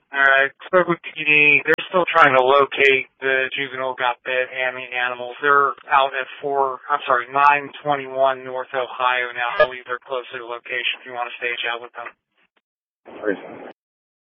Alright, spoke with PD. They're still trying to locate the juvenile got bit and the animals. They're out at 921 North Ohio now. I believe they're close to the location if you want to stage out with them.